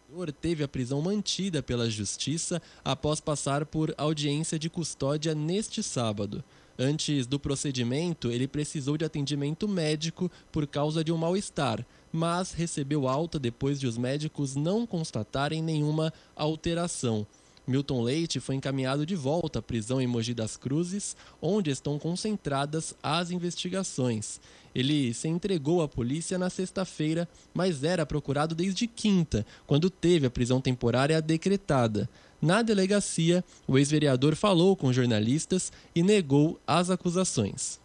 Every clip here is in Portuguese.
Teve a prisão mantida pela Justiça após passar por audiência de custódia neste sábado. Antes do procedimento, ele precisou de atendimento médico por causa de um mal-estar, mas recebeu alta depois de os médicos não constatarem nenhuma alteração. Milton Leite foi encaminhado de volta à prisão em Mogi das Cruzes, onde estão concentradas as investigações. Ele se entregou à polícia na sexta-feira, mas era procurado desde quinta, quando teve a prisão temporária decretada. Na delegacia, o ex-vereador falou com jornalistas e negou as acusações.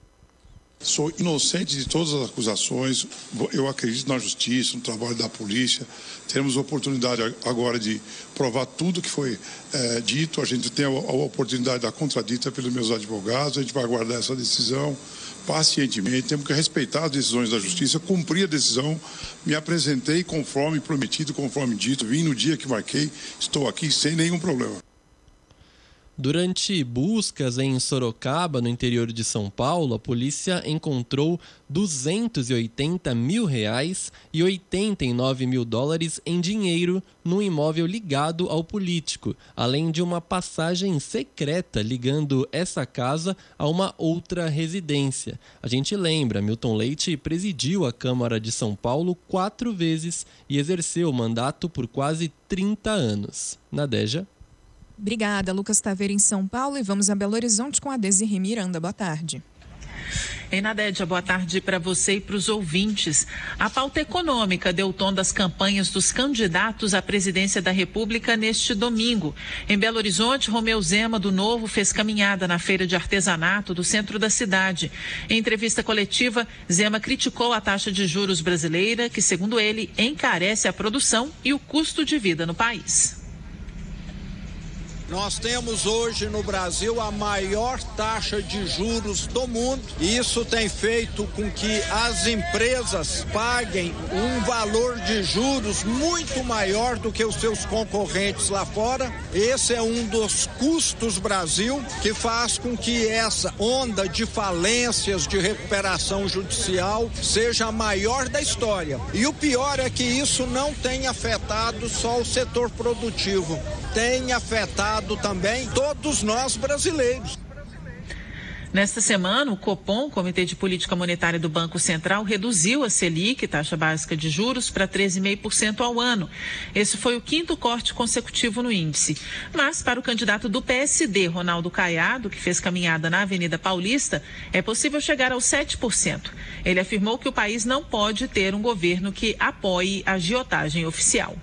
Sou inocente de todas as acusações, eu acredito na justiça, no trabalho da polícia. Teremos a oportunidade agora de provar tudo que foi dito, a gente tem a oportunidade da contradita pelos meus advogados, a gente vai aguardar essa decisão pacientemente, temos que respeitar as decisões da justiça, cumprir a decisão, me apresentei conforme prometido, conforme dito, vim no dia que marquei, estou aqui sem nenhum problema. Durante buscas em Sorocaba, no interior de São Paulo, a polícia encontrou R$280 mil e $89 mil em dinheiro num imóvel ligado ao político, além de uma passagem secreta ligando essa casa a uma outra residência. A gente lembra, Milton Leite presidiu a Câmara de São Paulo 4 vezes e exerceu o mandato por quase 30 anos. Nadeja. Obrigada, Lucas Taveira em São Paulo, e vamos a Belo Horizonte com a Desirê Miranda. Boa tarde. Ei, Nadédia, boa tarde para você e para os ouvintes. A pauta econômica deu o tom das campanhas dos candidatos à presidência da República neste domingo. Em Belo Horizonte, Romeu Zema, do Novo, fez caminhada na feira de artesanato do centro da cidade. Em entrevista coletiva, Zema criticou a taxa de juros brasileira, que, segundo ele, encarece a produção e o custo de vida no país. Nós temos hoje no Brasil a maior taxa de juros do mundo e isso tem feito com que as empresas paguem um valor de juros muito maior do que os seus concorrentes lá fora. Esse é um dos custos Brasil que faz com que essa onda de falências, de recuperação judicial seja a maior da história. E o pior é que isso não tem afetado só o setor produtivo, tem afetado também todos nós brasileiros. Nesta semana, o Copom, Comitê de Política Monetária do Banco Central, reduziu a Selic, taxa básica de juros, para 13,5% ao ano. Esse foi o 5º corte consecutivo no índice. Mas, para o candidato do PSD, Ronaldo Caiado, que fez caminhada na Avenida Paulista, é possível chegar aos 7%. Ele afirmou que o país não pode ter um governo que apoie a agiotagem oficial.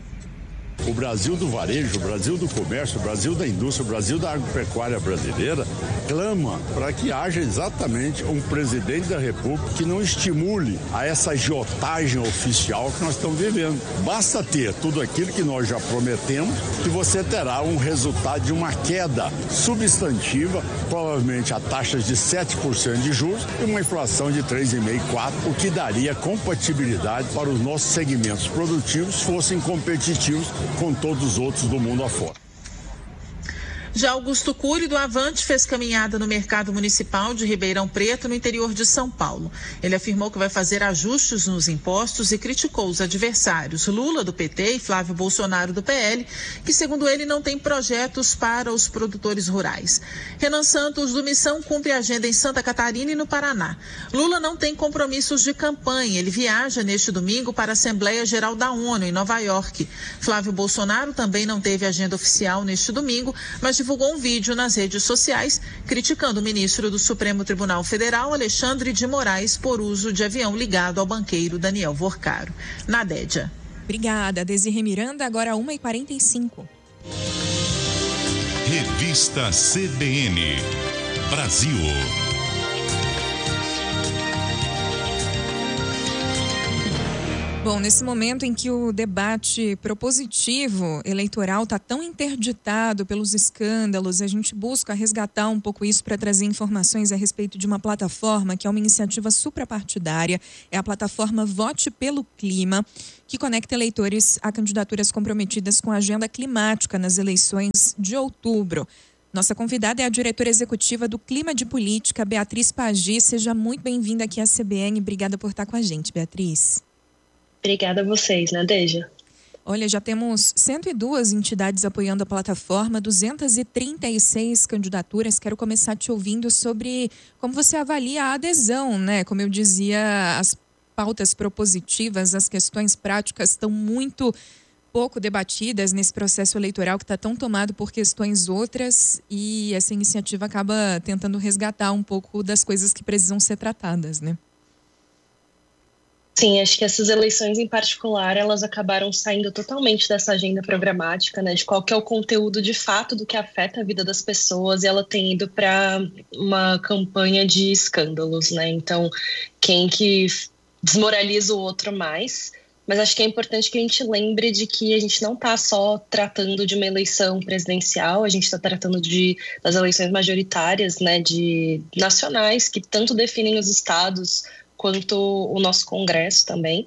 O Brasil do varejo, o Brasil do comércio, o Brasil da indústria, o Brasil da agropecuária brasileira clama para que haja exatamente um presidente da República que não estimule a essa agiotagem oficial que nós estamos vivendo. Basta ter tudo aquilo que nós já prometemos que você terá um resultado de uma queda substantiva, provavelmente a taxas de 7% de juros e uma inflação de 3,5%, 4%, o que daria compatibilidade para os nossos segmentos produtivos fossem competitivos com todos os outros do mundo afora. Já Augusto Cury, do Avante, fez caminhada no mercado municipal de Ribeirão Preto, no interior de São Paulo. Ele afirmou que vai fazer ajustes nos impostos e criticou os adversários, Lula, do PT, e Flávio Bolsonaro, do PL, que, segundo ele, não tem projetos para os produtores rurais. Renan Santos, do Missão, cumpre a agenda em Santa Catarina e no Paraná. Lula não tem compromissos de campanha. Ele viaja neste domingo para a Assembleia Geral da ONU, em Nova York. Flávio Bolsonaro também não teve agenda oficial neste domingo, mas divulgou um vídeo nas redes sociais criticando o ministro do Supremo Tribunal Federal, Alexandre de Moraes, por uso de avião ligado ao banqueiro Daniel Vorcaro. Nadédia. Obrigada, Desirê Miranda. Agora 1h45. Revista CBN Brasil. Bom, nesse momento em que o debate propositivo eleitoral está tão interditado pelos escândalos, a gente busca resgatar um pouco isso para trazer informações a respeito de uma plataforma que é uma iniciativa suprapartidária, é a plataforma Vote pelo Clima, que conecta eleitores a candidaturas comprometidas com a agenda climática nas eleições de outubro. Nossa convidada é a diretora executiva do Clima de Política, Beatriz Pagi. Seja muito bem-vinda aqui à CBN. Obrigada por estar com a gente, Beatriz. Obrigada a vocês, Nadeja. Olha, já temos 102 entidades apoiando a plataforma, 236 candidaturas. Quero começar te ouvindo sobre como você avalia a adesão, né? Como eu dizia, as pautas propositivas, as questões práticas estão muito pouco debatidas nesse processo eleitoral que está tão tomado por questões outras, e essa iniciativa acaba tentando resgatar um pouco das coisas que precisam ser tratadas, né? Sim, acho que essas eleições em particular, elas acabaram saindo totalmente dessa agenda programática, né, de qual que é o conteúdo de fato do que afeta a vida das pessoas, e ela tem ido para uma campanha de escândalos, né? Então, quem que desmoraliza o outro mais. Mas acho que é importante que a gente lembre de que a gente não está só tratando de uma eleição presidencial, a gente está tratando das eleições majoritárias, né, de nacionais, que tanto definem os estados quanto o nosso Congresso também.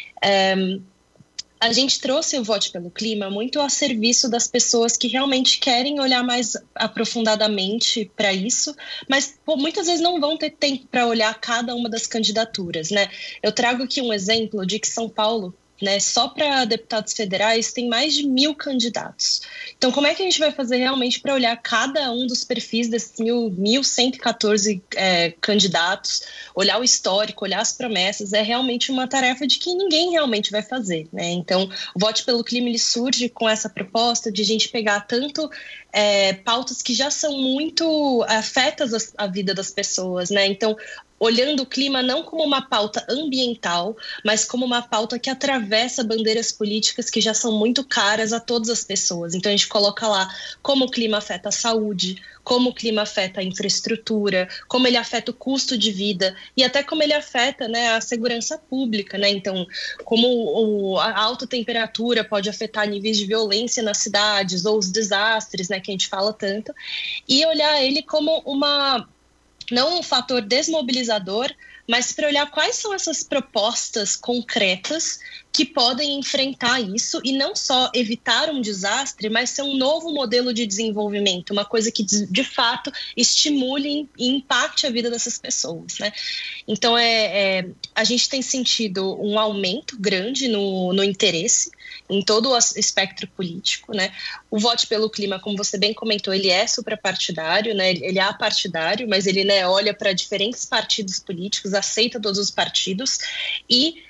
A gente trouxe o Vote pelo Clima muito a serviço das pessoas que realmente querem olhar mais aprofundadamente para isso, mas muitas vezes não vão ter tempo para olhar cada uma das candidaturas, né? Eu trago aqui um exemplo de que São Paulo, né, só para deputados federais tem mais de 1.000 candidatos. Então, como é que a gente vai fazer realmente para olhar cada um dos perfis desses 1.114 candidatos, olhar o histórico, olhar as promessas? É realmente uma tarefa de que ninguém realmente vai fazer, né? Então, o Vote pelo Clima, ele surge com essa proposta de a gente pegar tanto pautas que já são muito afetas à vida das pessoas, né? Então, olhando o clima não como uma pauta ambiental, mas como uma pauta que atravessa bandeiras políticas que já são muito caras a todas as pessoas. Então a gente coloca lá como o clima afeta a saúde, como o clima afeta a infraestrutura, como ele afeta o custo de vida e até como ele afeta, né, a segurança pública, né? Então, como a alta temperatura pode afetar níveis de violência nas cidades ou os desastres, né, que a gente fala tanto, e olhar ele como não um fator desmobilizador, mas para olhar quais são essas propostas concretas que podem enfrentar isso e não só evitar um desastre, mas ser um novo modelo de desenvolvimento, uma coisa que de fato estimule e impacte a vida dessas pessoas, né? Então, a gente tem sentido um aumento grande no interesse em todo o espectro político, né? O Vote pelo Clima, como você bem comentou, ele é suprapartidário, né? Ele é apartidário, mas ele, né, olha para diferentes partidos políticos, aceita todos os partidos e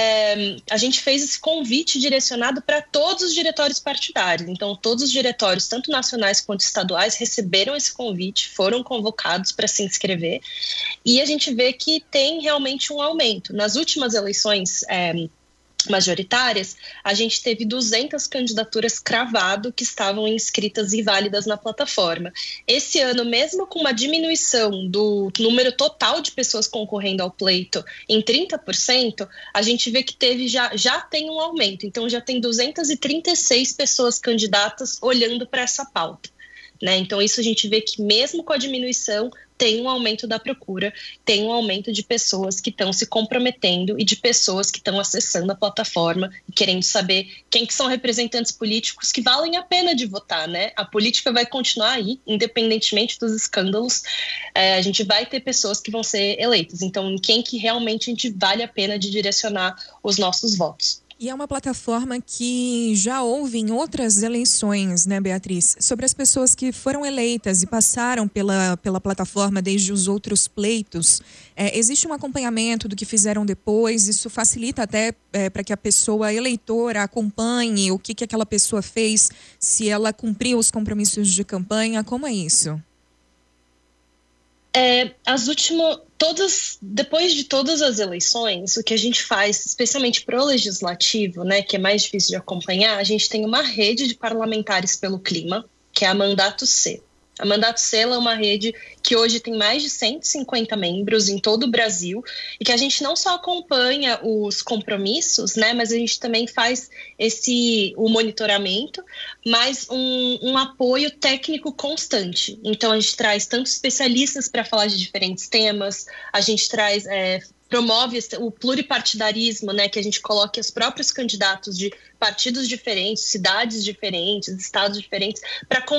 a gente fez esse convite direcionado para todos os diretórios partidários. Então, todos os diretórios, tanto nacionais quanto estaduais, receberam esse convite, foram convocados para se inscrever, e a gente vê que tem realmente um aumento. Nas últimas eleições majoritárias, a gente teve 200 candidaturas cravado que estavam inscritas e válidas na plataforma. Esse ano, mesmo com uma diminuição do número total de pessoas concorrendo ao pleito em 30%, a gente vê que já tem um aumento. Então, já tem 236 pessoas candidatas olhando para essa pauta, né? Então, isso a gente vê que mesmo com a diminuição, tem um aumento da procura, tem um aumento de pessoas que estão se comprometendo e de pessoas que estão acessando a plataforma e querendo saber quem que são representantes políticos que valem a pena de votar, né? A política vai continuar aí, independentemente dos escândalos, a gente vai ter pessoas que vão ser eleitas. Então, em quem que realmente a gente vale a pena de direcionar os nossos votos. E é uma plataforma que já houve em outras eleições, né, Beatriz? Sobre as pessoas que foram eleitas e passaram pela plataforma desde os outros pleitos. Existe um acompanhamento do que fizeram depois? Isso facilita até para que a pessoa eleitora acompanhe o que aquela pessoa fez, se ela cumpriu os compromissos de campanha. Como é isso? Depois de todas as eleições, o que a gente faz, especialmente para o legislativo, né, que é mais difícil de acompanhar, a gente tem uma rede de parlamentares pelo clima, que é a Mandato C. A Mandato C é uma rede que hoje tem mais de 150 membros em todo o Brasil e que a gente não só acompanha os compromissos, né, mas a gente também faz o monitoramento, mas um apoio técnico constante. Então, a gente traz tanto especialistas para falar de diferentes temas, a gente promove o pluripartidarismo, né, que a gente coloque os próprios candidatos de partidos diferentes, cidades diferentes, estados diferentes, para